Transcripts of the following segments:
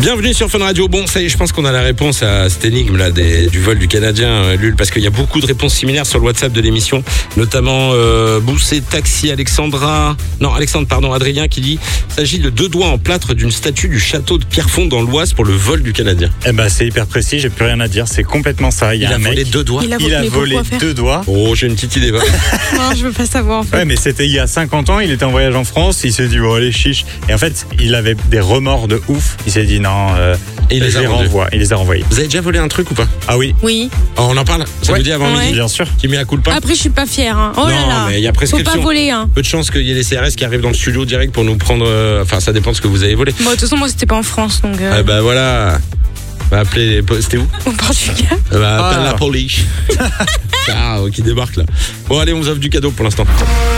Bienvenue sur Fun Radio. Bon, ça y est, je pense qu'on a la réponse à cette énigme là du vol du Canadien, Lul, parce qu'il y a beaucoup de réponses similaires sur le WhatsApp de l'émission, notamment Boussé Taxi, Adrien qui dit il s'agit de 2 doigts en plâtre d'une statue du château de Pierrefonds dans l'Oise pour le vol du Canadien. Eh ben, c'est hyper précis, j'ai plus rien à dire, c'est complètement ça. Il a volé 2 doigts. Il a volé 2 doigts. Oh, j'ai une petite idée. Non, je veux pas savoir en fait. Ouais, mais c'était il y a 50 ans, il était en voyage en France, il s'est dit bon allez chiche. Et en fait, il avait des remords de ouf. Il s'est dit non. Et il les a renvoyés. Vous avez déjà volé un truc ou pas? Ah oui. Oui. Oh, on en parle. Ça vous dit avant midi? Bien sûr. Qui met à coup le pas? Après, je suis pas fière. Hein. Oh là là. Mais il y a prescription. Faut pas voler. Hein. Peu de chance qu'il y ait les CRS qui arrivent dans le studio direct pour nous prendre. Enfin, ça dépend de ce que vous avez volé. Bon, de toute façon, moi, c'était pas en France, donc. Ah bah voilà. Appelez. C'était où? Au Portugal. Appelle la police. Qui débarque là. Bon, allez, on vous offre du cadeau pour l'instant.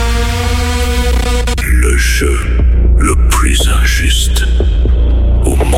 Le jeu le plus injuste au monde.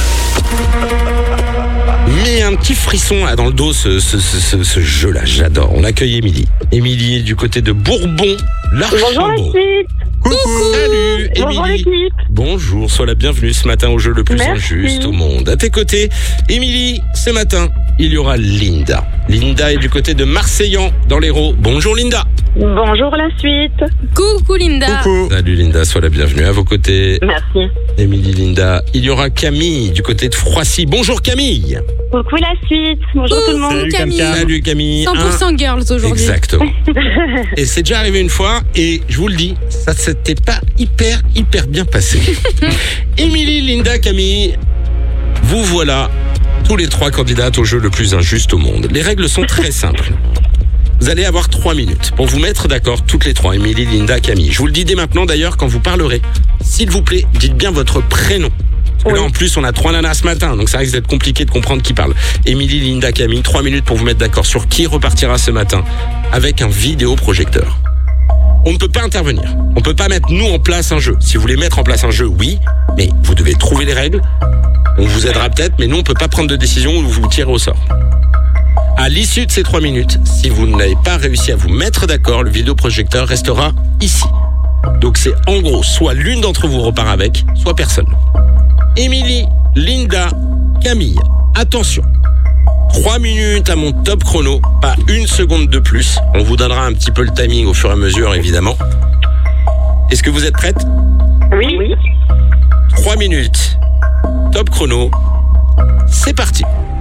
Mais un petit frisson là dans le dos, ce jeu-là, j'adore. On accueille Émilie. Émilie est du côté de Bourbon, l'Archambault. Bonjour la suite. Coucou. Salut Bonjour Émilie. l'équipe. Bonjour, sois la bienvenue ce matin au jeu le plus Merci. injuste au monde. À tes côtés, Émilie, ce matin, il y aura Linda. Linda est du côté de Marseillan, dans l'Hérault. Bonjour Linda. Bonjour la suite. Coucou Linda. Coucou. Salut Linda, sois la bienvenue. À vos côtés, Merci. Émilie, Linda. Il y aura Camille du côté de Froissy. Bonjour Camille. Coucou la suite. Bonjour tout le monde. Salut Camille. Camille. Salut Camille. 100% girls aujourd'hui. Exactement. Et c'est déjà arrivé une fois, et je vous le dis, ça s'était pas hyper bien passé. Émilie, Linda, Camille, vous voilà tous les 3 candidates au jeu le plus injuste au monde. Les règles sont très simples. Vous allez avoir 3 minutes pour vous mettre d'accord toutes les 3, Émilie, Linda, Camille. Je vous le dis dès maintenant d'ailleurs, quand vous parlerez, s'il vous plaît, dites bien votre prénom. Parce que là, en plus, on a 3 nanas ce matin, donc ça risque d'être compliqué de comprendre qui parle. Émilie, Linda, Camille, 3 minutes pour vous mettre d'accord sur qui repartira ce matin avec un vidéoprojecteur. On ne peut pas intervenir. On ne peut pas mettre, nous, en place un jeu. Si vous voulez mettre en place un jeu, oui, mais vous devez trouver les règles. On vous aidera peut-être, mais nous, on ne peut pas prendre de décision ou vous tirer au sort. À l'issue de ces 3 minutes, si vous n'avez pas réussi à vous mettre d'accord, le vidéoprojecteur restera ici. Donc c'est en gros, soit l'une d'entre vous repart avec, soit personne. Émilie, Linda, Camille, attention. 3 minutes à mon top chrono, pas 1 seconde de plus. On vous donnera un petit peu le timing au fur et à mesure, évidemment. Est-ce que vous êtes prêtes? Oui. 3 minutes, top chrono, c'est parti.